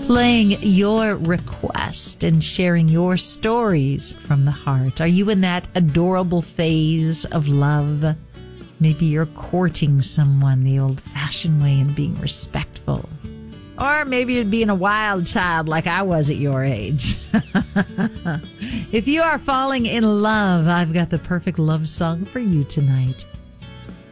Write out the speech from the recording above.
playing your request and sharing your stories from the heart. Are you in that adorable phase of love? Maybe you're courting someone the old-fashioned way and being respectful. Or maybe you're being a wild child like I was at your age. If you are falling in love, I've got the perfect love song for you tonight.